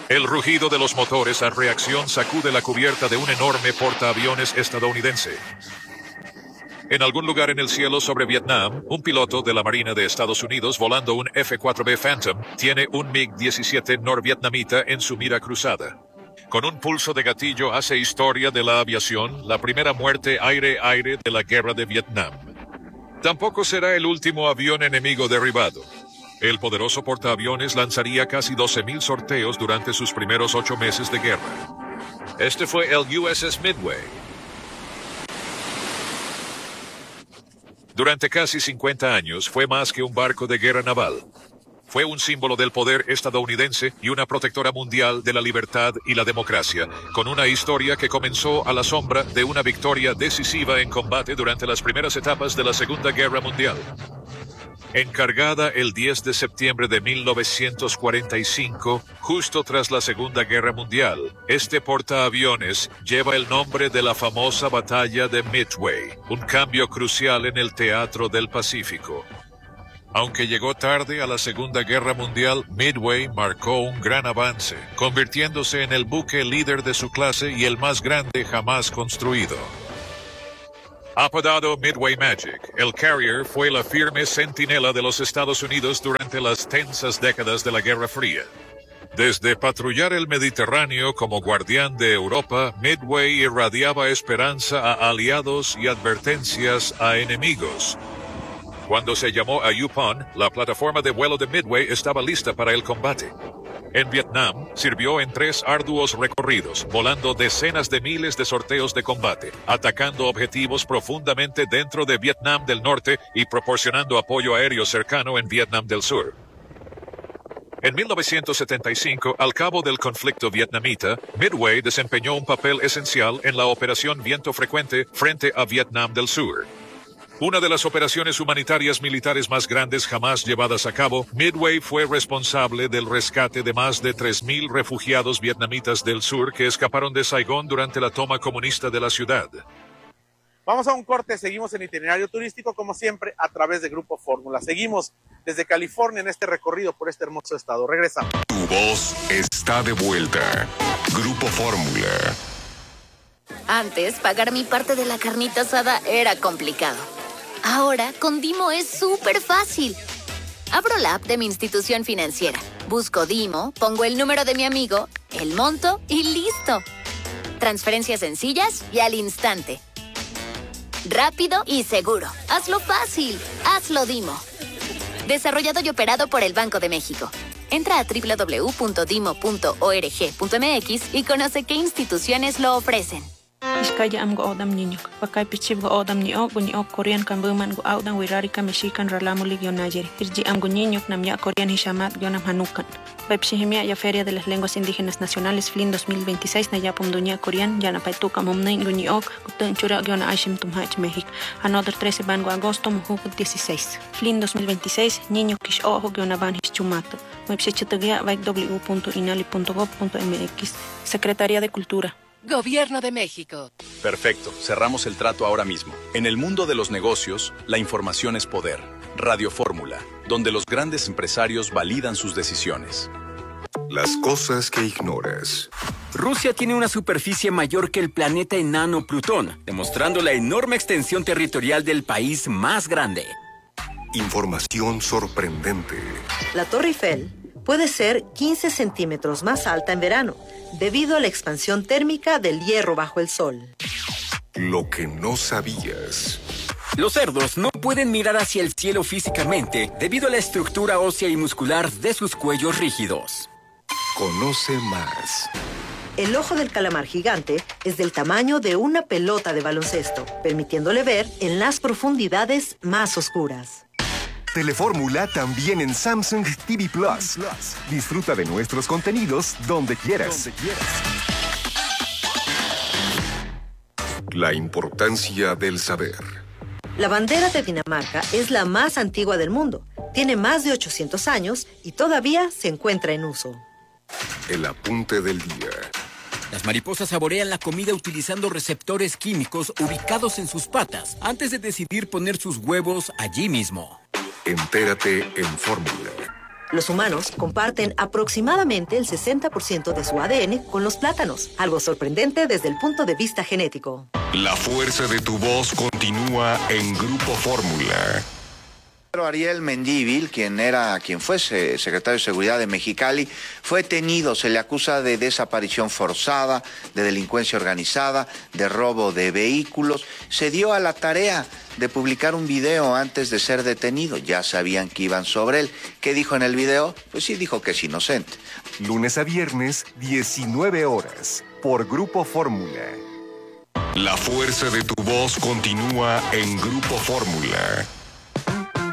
El rugido de los motores a reacción sacude la cubierta de un enorme portaaviones estadounidense. En algún lugar en el cielo sobre Vietnam, un piloto de la Marina de Estados Unidos volando un F-4B Phantom tiene un MiG-17 norvietnamita en su mira cruzada. Con un pulso de gatillo hace historia de la aviación, la primera muerte aire-aire de la guerra de Vietnam. Tampoco será el último avión enemigo derribado. El poderoso portaaviones lanzaría casi 12,000 sorteos durante sus primeros 8 meses de guerra. Este fue el USS Midway. Durante casi 50 años fue más que un barco de guerra naval. Fue un símbolo del poder estadounidense y una protectora mundial de la libertad y la democracia, con una historia que comenzó a la sombra de una victoria decisiva en combate durante las primeras etapas de la Segunda Guerra Mundial. Encargada el 10 de septiembre de 1945, justo tras la Segunda Guerra Mundial, este portaaviones lleva el nombre de la famosa batalla de Midway, un cambio crucial en el teatro del Pacífico. Aunque llegó tarde a la Segunda Guerra Mundial, Midway marcó un gran avance, convirtiéndose en el buque líder de su clase y el más grande jamás construido. Apodado Midway Magic, el Carrier fue la firme centinela de los Estados Unidos durante las tensas décadas de la Guerra Fría. Desde patrullar el Mediterráneo como guardián de Europa, Midway irradiaba esperanza a aliados y advertencias a enemigos. Cuando se llamó a Yupon, la plataforma de vuelo de Midway estaba lista para el combate. En Vietnam, sirvió en 3 arduos recorridos, volando decenas de miles de sorteos de combate, atacando objetivos profundamente dentro de Vietnam del Norte y proporcionando apoyo aéreo cercano en Vietnam del Sur. En 1975, al cabo del conflicto vietnamita, Midway desempeñó un papel esencial en la Operación Viento Frecuente frente a Vietnam del Sur. Una de las operaciones humanitarias militares más grandes jamás llevadas a cabo, Midway fue responsable del rescate de más de 3,000 refugiados vietnamitas del sur que escaparon de Saigón durante la toma comunista de la ciudad. Vamos a un corte, seguimos en itinerario turístico, como siempre, a través de Grupo Fórmula. Seguimos desde California en este recorrido por este hermoso estado. Regresamos. Tu voz está de vuelta. Grupo Fórmula. Antes, pagar mi parte de la carnita asada era complicado. Ahora, con Dimo es súper fácil. Abro la app de mi institución financiera, busco Dimo, pongo el número de mi amigo, el monto y ¡listo! Transferencias sencillas y al instante. Rápido y seguro. Hazlo fácil. Hazlo Dimo. Desarrollado y operado por el Banco de México. Entra a www.dimo.org.mx y conoce qué instituciones lo ofrecen. Iskaya am go odam ninyuk. Pakai pichib go odam ni ok Korean kan buman go audan wirari kan Mexican ralamulig yon Niger. Irji am go ninyuk nam ya Korean hishamat yonam hanukan. Pepsihimia ya Feria de las Lenguas Indígenas Nacionales FLIN 2026 na yapum dunya Korean yana paituka mumnain go niok gutun chura yona aishim tumhach México. Another 13 ban go agosto muhuk 16. FLIN 2026 ninyuk kish ojo yona ban hischumato. Website www.inali.gov.mx. Secretaría de Cultura. Gobierno de México. Perfecto, cerramos el trato ahora mismo. En el mundo de los negocios, la información es poder. Radio Fórmula, donde los grandes empresarios validan sus decisiones. Las cosas que ignoras. Rusia tiene una superficie mayor que el planeta enano Plutón, demostrando la enorme extensión territorial del país más grande. Información sorprendente. La Torre Eiffel puede ser 15 centímetros más alta en verano, debido a la expansión térmica del hierro bajo el sol. Lo que no sabías. Los cerdos no pueden mirar hacia el cielo físicamente debido a la estructura ósea y muscular de sus cuellos rígidos. Conoce más. El ojo del calamar gigante es del tamaño de una pelota de baloncesto, permitiéndole ver en las profundidades más oscuras. Telefórmula también en Samsung TV Plus. Disfruta de nuestros contenidos donde quieras. La importancia del saber. La bandera de Dinamarca es la más antigua del mundo. Tiene más de 800 años y todavía se encuentra en uso. El apunte del día. Las mariposas saborean la comida utilizando receptores químicos ubicados en sus patas antes de decidir poner sus huevos allí mismo. Entérate en Fórmula. Los humanos comparten aproximadamente el 60% de su ADN con los plátanos, algo sorprendente desde el punto de vista genético. La fuerza de tu voz continúa en Grupo Fórmula. Ariel Mendívil, quien fue secretario de Seguridad de Mexicali, fue detenido. Se le acusa de desaparición forzada, de delincuencia organizada, de robo de vehículos. Se dio a la tarea de publicar un video antes de ser detenido. Ya sabían que iban sobre él. ¿Qué dijo en el video? Pues sí, dijo que es inocente. Lunes a viernes, 19 horas, por Grupo Fórmula. La fuerza de tu voz continúa en Grupo Fórmula.